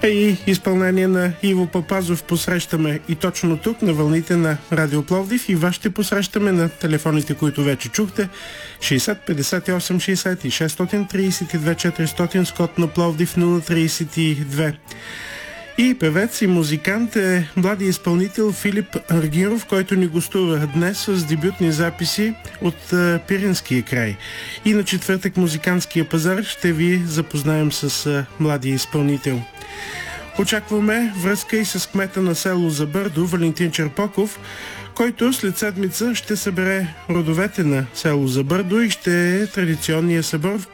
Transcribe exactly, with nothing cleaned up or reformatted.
И изпълнение на Иво Папазов посрещаме и точно тук на вълните на Радио Пловдив, и вас ще посрещаме на телефоните, които вече чухте: шейсет петдесет и осем шейсет и шестстотин тридесет и две четиристотин с код на Пловдив нула тридесет и две. И певец и музикант е млади изпълнител Филип Аргиров, който ни гостува днес с дебютни записи от Пиринския край. И на четвъртък музикантския пазар ще ви запознаем с младия изпълнител. Очакваме връзка и с кмета на село Забърдо Валентин Черпоков, който след седмица ще събере родовете на село Забърдо и ще е традиционния събор в